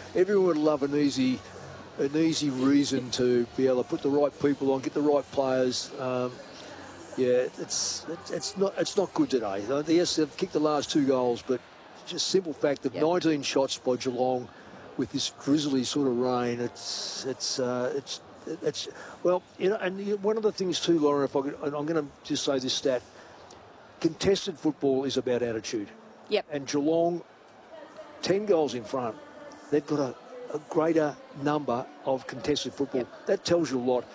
everyone would love an easy reason to be able to put the right people on, get the right players. It's not good today. Yes, they've kicked the last 2 goals, but just simple fact of 19 shots by Geelong with this drizzly sort of rain. It's well, you know, and one of the things too, Lauren, I'm going to just say this stat: contested football is about attitude. Yep. And Geelong, 10 goals in front, they've got a greater number of contested football. Yep. That tells you a lot.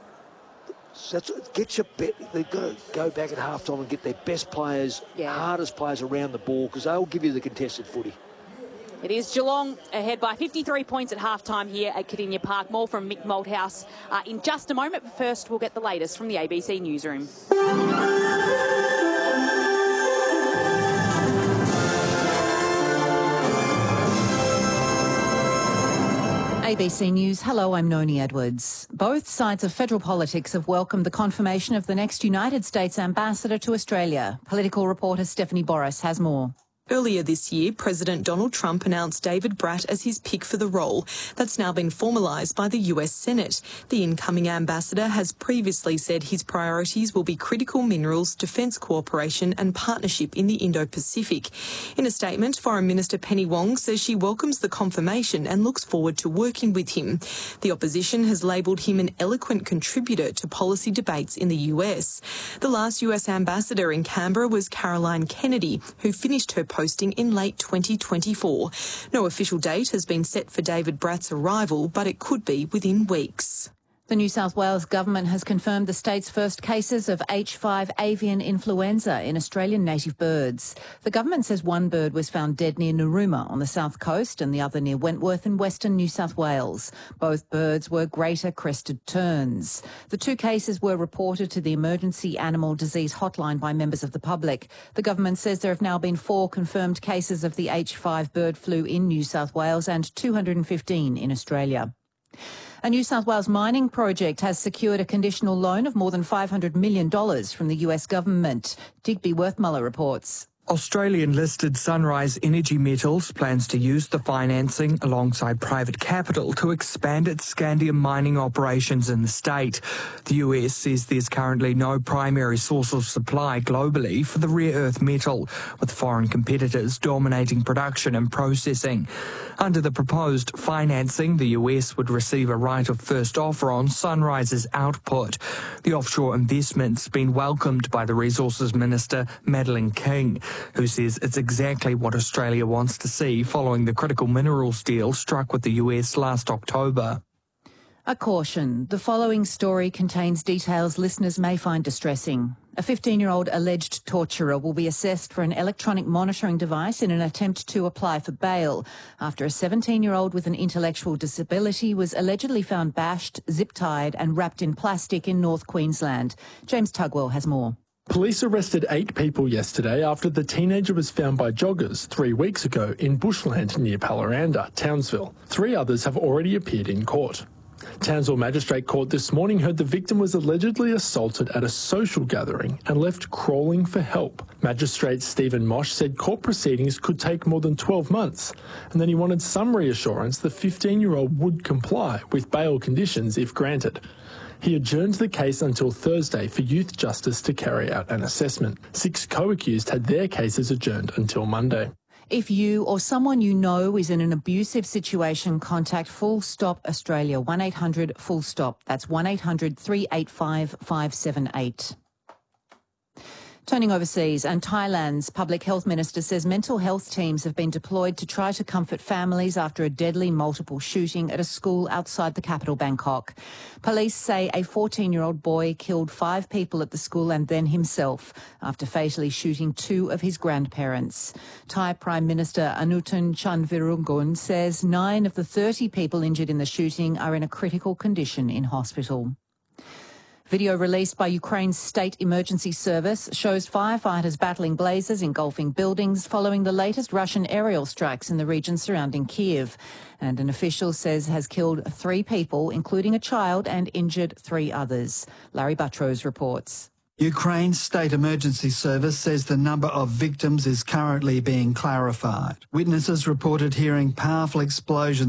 They've got to go back at halftime and get their best players, hardest players around the ball, because they'll give you the contested footy. It is Geelong ahead by 53 points at halftime here at Kardinia Park. More from Mick Malthouse in just a moment, but first we'll get the latest from the ABC Newsroom. ABC News. Hello, I'm Noni Edwards. Both sides of federal politics have welcomed the confirmation of the next United States ambassador to Australia. Political reporter Stephanie Boris has more. Earlier this year, President Donald Trump announced David Bratt as his pick for the role. That's now been formalised by the US Senate. The incoming ambassador has previously said his priorities will be critical minerals, defence cooperation and partnership in the Indo-Pacific. In a statement, Foreign Minister Penny Wong says she welcomes the confirmation and looks forward to working with him. The opposition has labelled him an eloquent contributor to policy debates in the US. The last US ambassador in Canberra was Caroline Kennedy, who finished her posting in late 2024. No official date has been set for David Bratt's arrival, but it could be within weeks. The New South Wales government has confirmed the state's first cases of H5 avian influenza in Australian native birds. The government says one bird was found dead near Narooma on the south coast and the other near Wentworth in western New South Wales. Both birds were greater crested terns. The 2 cases were reported to the Emergency Animal Disease Hotline by members of the public. The government says there have now been 4 confirmed cases of the H5 bird flu in New South Wales and 215 in Australia. A New South Wales mining project has secured a conditional loan of more than $500 million from the US government. Digby Worthmuller reports. Australian-listed Sunrise Energy Metals plans to use the financing alongside private capital to expand its scandium mining operations in the state. The US says there's currently no primary source of supply globally for the rare earth metal, with foreign competitors dominating production and processing. Under the proposed financing, the US would receive a right of first offer on Sunrise's output. The offshore investment's been welcomed by the Resources Minister, Madeleine King, who says it's exactly what Australia wants to see following the critical minerals deal struck with the US last October. A caution. The following story contains details listeners may find distressing. A 15-year-old alleged torturer will be assessed for an electronic monitoring device in an attempt to apply for bail after a 17-year-old with an intellectual disability was allegedly found bashed, zip-tied and wrapped in plastic in North Queensland. James Tugwell has more. Police arrested 8 people yesterday after the teenager was found by joggers 3 weeks ago in bushland near Palaranda, Townsville. 3 others have already appeared in court. Townsville Magistrate Court this morning heard the victim was allegedly assaulted at a social gathering and left crawling for help. Magistrate Stephen Mosh said court proceedings could take more than 12 months, and then he wanted some reassurance the 15-year-old would comply with bail conditions if granted. He adjourned the case until Thursday for Youth Justice to carry out an assessment. 6 co-accused had their cases adjourned until Monday. If you or someone you know is in an abusive situation, contact Full Stop Australia, 1-800 Full Stop. That's 1-800 385 578. Turning overseas, and Thailand's public health minister says mental health teams have been deployed to try to comfort families after a deadly multiple shooting at a school outside the capital, Bangkok. Police say a 14-year-old boy killed 5 people at the school and then himself after fatally shooting 2 of his grandparents. Thai Prime Minister Anutin Chanvirakul says 9 of the 30 people injured in the shooting are in a critical condition in hospital. Video released by Ukraine's State Emergency Service shows firefighters battling blazes engulfing buildings following the latest Russian aerial strikes in the region surrounding Kiev. And an official says has killed 3 people, including a child, and injured 3 others. Larry Buttrose reports. Ukraine's State Emergency Service says the number of victims is currently being clarified. Witnesses reported hearing powerful explosions